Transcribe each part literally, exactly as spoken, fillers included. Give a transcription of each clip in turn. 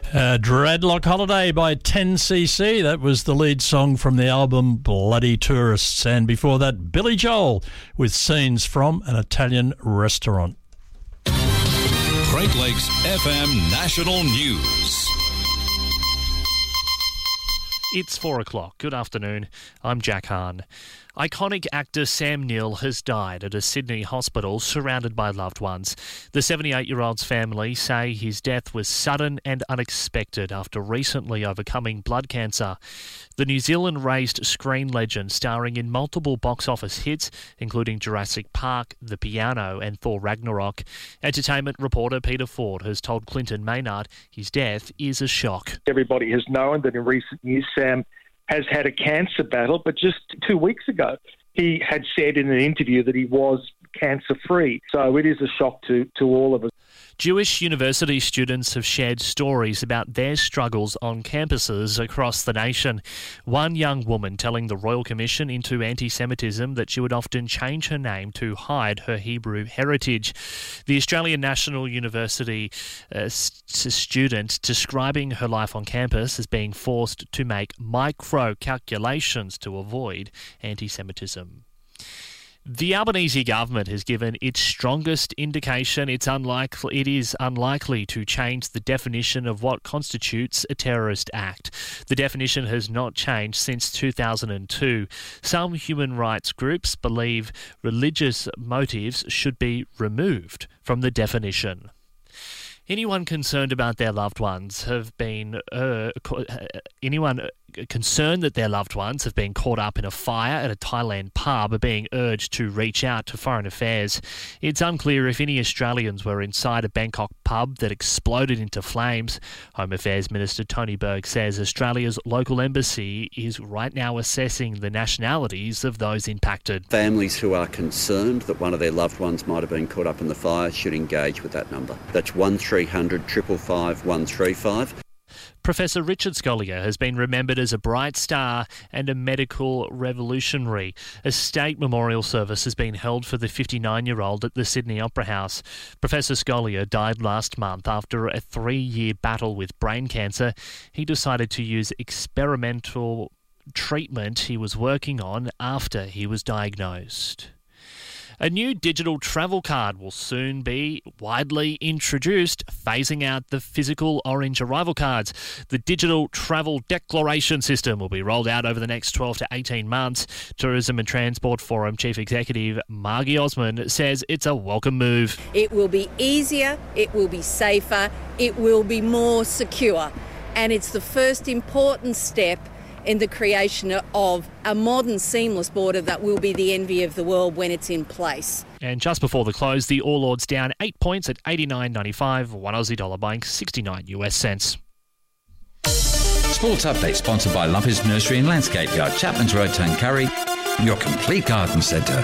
Uh, Dreadlock Holiday by ten C C. That was the lead song from the album Bloody Tourists. And before that, Billy Joel with Scenes from an Italian Restaurant. Great Lakes F M National News. It's four o'clock. Good afternoon. I'm Jack Hahn. Iconic actor Sam Neill has died at a Sydney hospital surrounded by loved ones. The seventy-eight-year-old's family say his death was sudden and unexpected after recently overcoming blood cancer. The New Zealand-raised screen legend, starring in multiple box office hits, including Jurassic Park, The Piano and Thor Ragnarok. Entertainment reporter Peter Ford has told Clinton Maynard his death is a shock. Everybody has known that in recent years Sam has had a cancer battle, but just two weeks ago he had said in an interview that he was cancer-free. So it is a shock to, to all of us. Jewish university students have shared stories about their struggles on campuses across the nation. One young woman telling the Royal Commission into Anti-Semitism that she would often change her name to hide her Hebrew heritage. The Australian National University uh, student describing her life on campus as being forced to make micro-calculations to avoid anti-Semitism. The Albanese government has given its strongest indication it's unlikely, it is unlikely to change the definition of what constitutes a terrorist act. The definition has not changed since two thousand two. Some human rights groups believe religious motives should be removed from the definition. Anyone concerned about their loved ones have been uh, anyone concerned that their loved ones have been caught up in a fire at a Thailand pub are being urged to reach out to Foreign Affairs. It's unclear if any Australians were inside a Bangkok pub that exploded into flames. Home Affairs Minister Tony Berg says Australia's local embassy is right now assessing the nationalities of those impacted. Families who are concerned that one of their loved ones might have been caught up in the fire should engage with that number. That's one three hundred five five five one three five. Professor Richard Scolyer has been remembered as a bright star and a medical revolutionary. A state memorial service has been held for the fifty-nine-year-old at the Sydney Opera House. Professor Scolyer died last month after a three-year battle with brain cancer. He decided to use experimental treatment he was working on after he was diagnosed. A new digital travel card will soon be widely introduced, phasing out the physical orange arrival cards. The digital travel declaration system will be rolled out over the next twelve to eighteen months. Tourism and Transport Forum Chief Executive Margie Osmond says it's a welcome move. It will be easier, it will be safer, it will be more secure, and it's the first important step in the creation of a modern seamless border that will be the envy of the world when it's in place. And just before the close, the All Ords down eight points at eighty-nine ninety-five, one Aussie dollar buying sixty-nine US cents. Sports Update sponsored by Lumpy's Nursery and Landscape Yard, Chapman's Road, Tuncurry, your complete garden centre.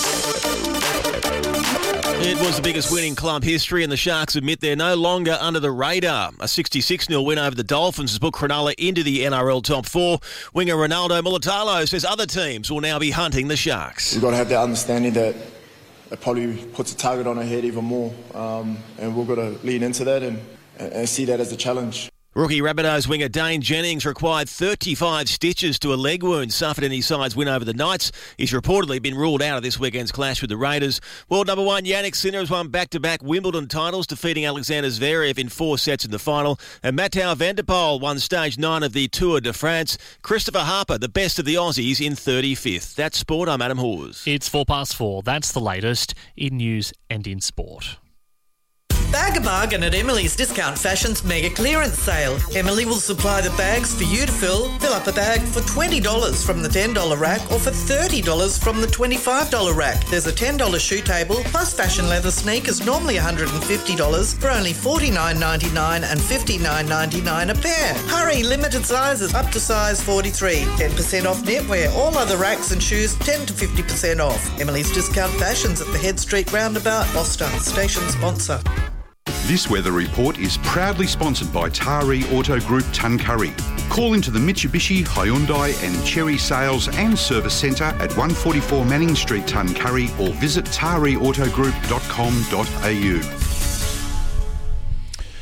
It was the biggest win in club history, and the Sharks admit they're no longer under the radar. A sixty-six nil win over the Dolphins has put Cronulla into the N R L top four. Winger Ronaldo Mulitalo says other teams will now be hunting the Sharks. We've got to have that understanding that it probably puts a target on our head even more, um, and we've got to lean into that and, and see that as a challenge. Rookie Rabbitohs winger Dane Jennings required thirty-five stitches to a leg wound suffered in his side's win over the Knights. He's reportedly been ruled out of this weekend's clash with the Raiders. World number one Yannick Sinner has won back-to-back Wimbledon titles, defeating Alexander Zverev in four sets in the final. And Matteo van der Poel won stage nine of the Tour de France. Christopher Harper, the best of the Aussies, in thirty-fifth. That's sport. I'm Adam Hawes. It's four past four. That's the latest in news and in sport. Bag a bargain at Emily's Discount Fashion's mega clearance sale. Emily will supply the bags for you to fill. Fill up a bag for twenty dollars from the ten dollars rack or for thirty dollars from the twenty-five dollars rack. There's a ten dollars shoe table plus fashion leather sneakers, normally one hundred fifty dollars, for only forty-nine ninety-nine and fifty-nine ninety-nine a pair. Hurry, limited sizes up to size forty-three. ten percent off knitwear. All other racks and shoes ten to fifty percent off. Emily's Discount Fashions at the Head Street Roundabout, Gloucester. Station sponsor. This weather report is proudly sponsored by Taree Auto Group Tuncurry. Call into the Mitsubishi, Hyundai and Chery Sales and Service Centre at one forty-four Manning Street, Tuncurry, or visit taree auto group dot com dot a u.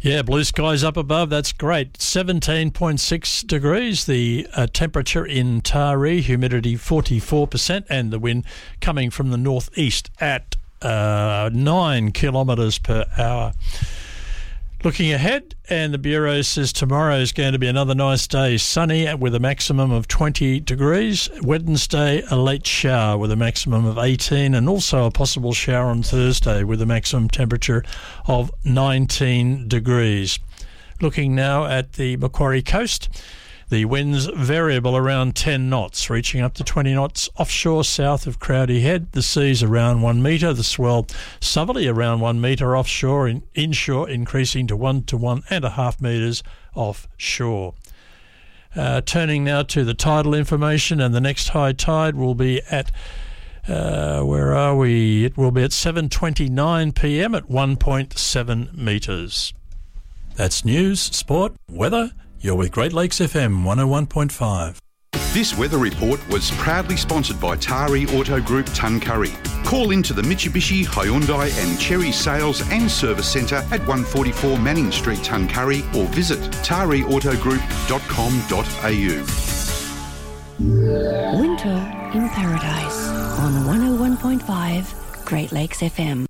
Yeah, blue skies up above. That's great. seventeen point six degrees. The uh, temperature in Taree, humidity forty-four percent, and the wind coming from the northeast at uh, nine kilometres per hour. Looking ahead, and the Bureau says tomorrow is going to be another nice day, sunny with a maximum of twenty degrees. Wednesday, a late shower with a maximum of eighteen, and also a possible shower on Thursday with a maximum temperature of nineteen degrees. Looking now at the Macquarie coast, the winds variable around ten knots, reaching up to twenty knots offshore south of Crowdy Head. The seas around one metre. The swell southerly around one metre offshore, in, inshore increasing to one to one and a half metres offshore. Uh, turning now to the tidal information, and the next high tide will be at, uh, where are we? It will be at seven twenty-nine p m at one point seven metres. That's news, sport, weather. You're with Great Lakes F M one oh one point five. This weather report was proudly sponsored by Taree Auto Group Tuncurry. Call into the Mitsubishi, Hyundai and Cherry Sales and Service Centre at one forty-four Manning Street, Tuncurry, or visit taree auto group dot com dot a u. Winter in Paradise on one oh one point five Great Lakes F M.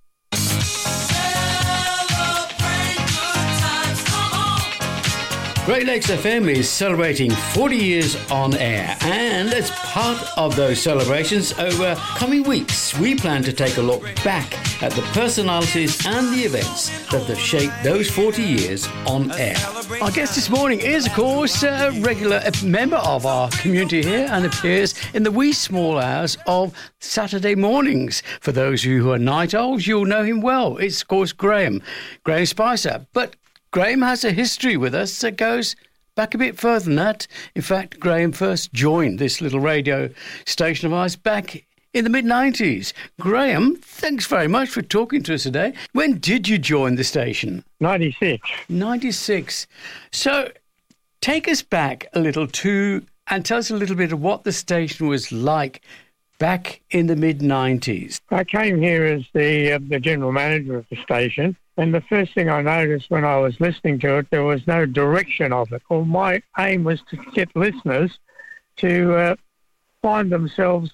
Great Lakes F M is celebrating forty years on air, and as part of those celebrations over coming weeks, we plan to take a look back at the personalities and the events that have shaped those forty years on air. Our guest this morning is, of course, a regular member of our community here and appears in the wee small hours of Saturday mornings. For those of you who are night owls, you'll know him well. It's, of course, Graham, Graham Spicer. But Graham has a history with us that goes back a bit further than that. In fact, Graham first joined this little radio station of ours back in the mid nineties. Graham, thanks very much for talking to us today. When did you join the station? ninety-six. ninety-six. So take us back a little to, and tell us a little bit of what the station was like back in the mid nineties. I came here as the uh, the general manager of the station. And the first thing I noticed when I was listening to it, there was no direction of it. Well, my aim was to get listeners to uh, find themselves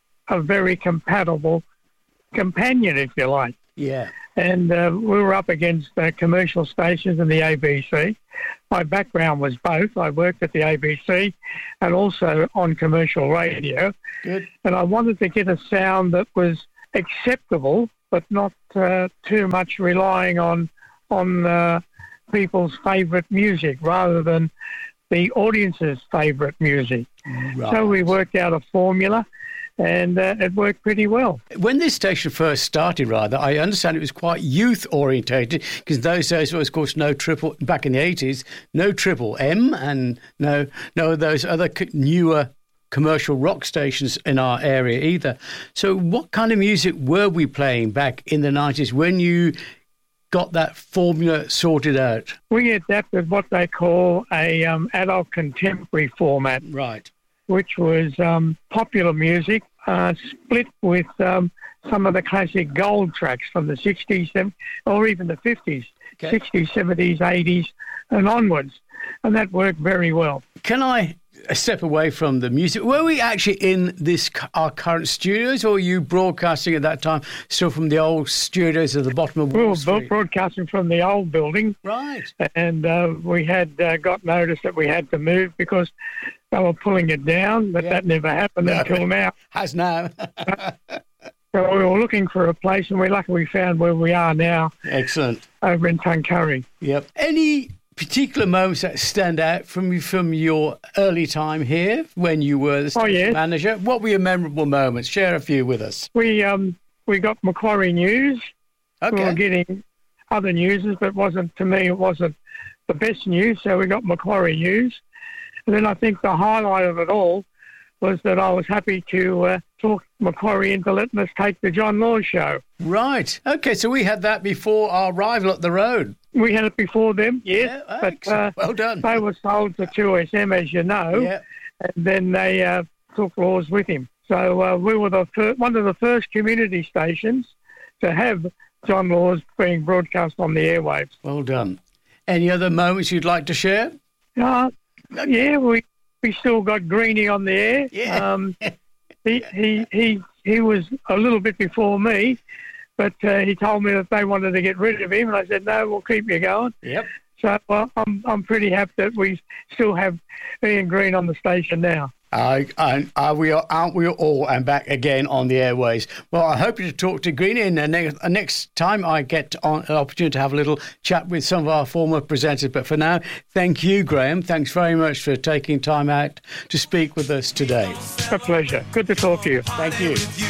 a very compatible companion, if you like. Yeah. And uh, we were up against uh, commercial stations and the A B C. My background was both. I worked at the A B C and also on commercial radio. Good. And I wanted to get a sound that was acceptable, but not uh, too much relying on on uh, people's favourite music rather than the audience's favourite music. Right. So we worked out a formula, and uh, it worked pretty well. When this station first started, rather, I understand it was quite youth-orientated, because in those days there was, of course, no triple, back in the eighties, no Triple M and no, no of those other newer commercial rock stations in our area either. So what kind of music were we playing back in the nineties when you got that formula sorted out? We adapted what they call a um, adult contemporary format. Right. Which was um, popular music uh, split with um, some of the classic gold tracks from the sixties or even the fifties, okay. sixties, seventies, eighties and onwards. And that worked very well. Can I a step away from the music? Were we actually in this our current studios, or were you broadcasting at that time still from the old studios at the bottom of Wall Street? We were broadcasting from the old building. Right. And uh, we had uh, got notice that we had to move because they were pulling it down, but yeah. that never happened no, until now. Has now. So we were looking for a place, and we luckily found where we are now. Excellent. Over in Tuncurry. Yep. Any particular moments that stand out from from your early time here when you were the station oh, yes. manager? What were your memorable moments? Share a few with us. We um we got Macquarie News. Okay. We were getting other news, but it wasn't to me. It wasn't the best news, so we got Macquarie News. And then I think the highlight of it all was that I was happy to uh, talk Macquarie into letting us take the John Laws show. Right. Okay, so we had that before our arrival at the road. We had it before them, yes. Yeah, but uh, well done. They were sold to two S M, as you know, yeah. and then they uh, took Laws with him. So uh, we were the fir- one of the first community stations to have John Laws being broadcast on the airwaves. Well done. Any other moments you'd like to share? Uh, yeah, we we still got Greenie on the air. Yeah. Um, he, he, he, he was a little bit before me, but uh, he told me that they wanted to get rid of him, and I said, no, we'll keep you going. Yep. So uh, I'm I'm pretty happy that we still have Ian Green on the station now. Uh, and are we, aren't we all? And back again on the airways. Well, I hope to talk to Greenie, and the next, uh, next time I get on, an opportunity to have a little chat with some of our former presenters. But for now, thank you, Graham. Thanks very much for taking time out to speak with us today. A pleasure. Good to talk to you. Thank you.